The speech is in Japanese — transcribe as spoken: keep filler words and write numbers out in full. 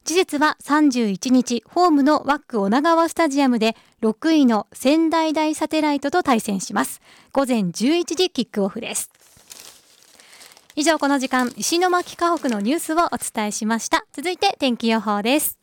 次節はさんじゅういちにちホームのワック女川スタジアムでろくいの仙台大サテライトと対戦します。午前じゅういちじキックオフです。以上この時間石巻河北のニュースをお伝えしました。続いて天気予報です。